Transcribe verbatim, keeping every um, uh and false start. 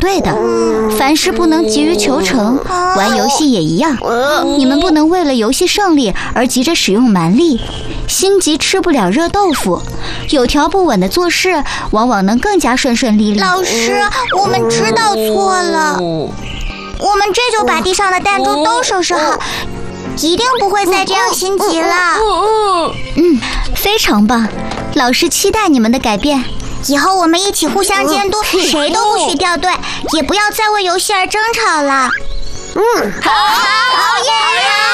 对的。凡事不能急于求成，玩游戏也一样。你们不能为了游戏胜利而急着使用蛮力，心急吃不了热豆腐。有条不紊的做事，往往能更加顺顺利利。 老师，我们知道错了，我们这就把地上的弹珠都收拾好，一定不会再这样心急了。 嗯，非常棒，老师期待你们的改变。 以后我们一起互相监督，谁都不许掉队，也不要再为游戏而争吵了。 嗯，好， 好耶！